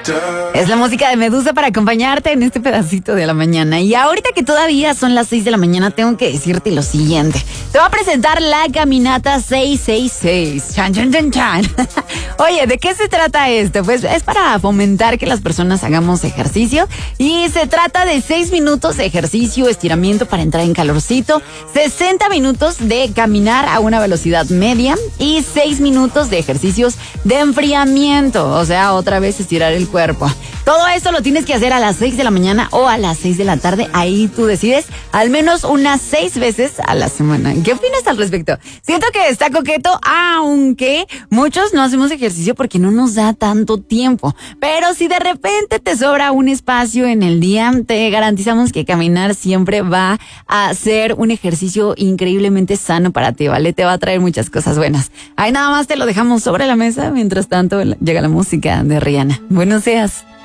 Es la música de Medusa para acompañarte en este pedacito de la mañana. Y ahorita que todavía son las 6 de la mañana, tengo que decirte lo siguiente. Te voy a presentar la caminata 666. Chan, chan, chan, chan. Oye, ¿de qué se trata esto? Pues es para fomentar que las personas hagamos ejercicio. Y se trata de 6 minutos de ejercicio, estiramiento para entrar en calorcito, 60 minutos de caminar a una velocidad media y 6 minutos de ejercicios de enfriamiento. O sea, otra vez estirar el cuerpo. Todo esto lo tienes que hacer a las 6 de la mañana o a las 6 de la tarde. Ahí tú decides, al menos unas 6 veces a la semana. ¿Qué opinas al respecto? Siento que está coqueto, aunque muchos no hacemos ejercicio porque no nos da tanto tiempo. Pero si de repente te sobra un espacio en el día, te garantizamos que caminar siempre va a ser un ejercicio increíblemente sano para ti, ¿vale? Te va a traer muchas cosas buenas. Ahí nada más te lo dejamos sobre la mesa. Mientras tanto, llega la música de Rihanna. Buenos días.